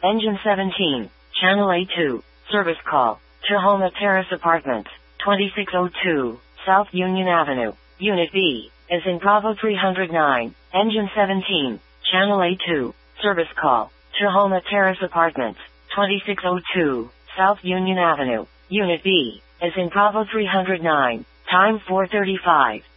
Engine 17, Channel A2, service call, Chahoma Terrace Apartments, 2602, South Union Avenue, Unit B, is in Bravo 309, Engine 17, Channel A2, service call, Chahoma Terrace Apartments, 2602, South Union Avenue, Unit B, is in Bravo 309, time 4:35.